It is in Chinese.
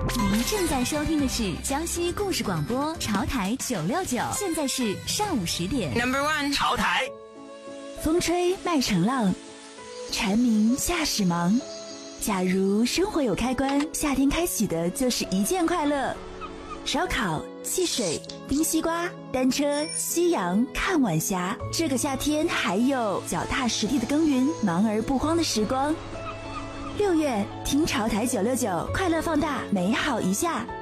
您正在收听的是江西故事广播潮台969，现在是上午10点。 Number one， 潮台。 风吹麦城浪，蝉鸣夏始忙。假如生活有开关，夏天开启的就是一件快乐。烧烤、汽水、冰西瓜、单车、夕阳、看晚霞。这个夏天还有脚踏实地的耕耘，忙而不慌的时光。6月听潮台969，快乐放大，美好一下。